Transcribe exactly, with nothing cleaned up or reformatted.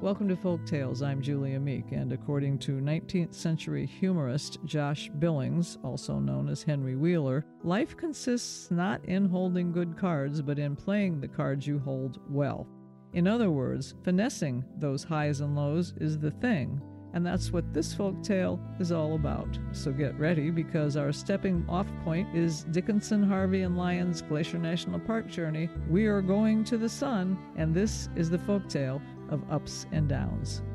Welcome to Folk Tales. I'm Julia Meek, and according to nineteenth century humorist Josh Billings, also known as Henry Wheeler, life consists not in holding good cards, but in playing the cards you hold well. In other words, finessing those highs and lows is the thing, and that's what this folk tale is all about. So get ready, because our stepping off point is Dickinson, Harvey, and Lyon's Glacier National Park journey. We are going to the sun, and this is the folk tale of ups and downs.